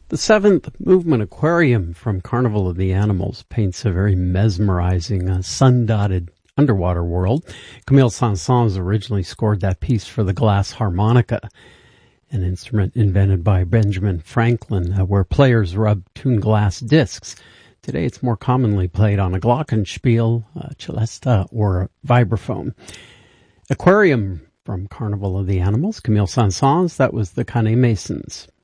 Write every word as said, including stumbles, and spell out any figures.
The seventh movement Aquarium from Carnival of the Animals paints a very mesmerizing, uh, sun-dotted underwater world. Camille Saint-Saëns originally scored that piece for the glass harmonica, an instrument invented by Benjamin Franklin, uh, where players rub tuned glass discs. Today it's more commonly played on a glockenspiel, a celesta, or a vibraphone. Aquarium from Carnival of the Animals, Camille Saint-Saëns, that was the Canet Masons.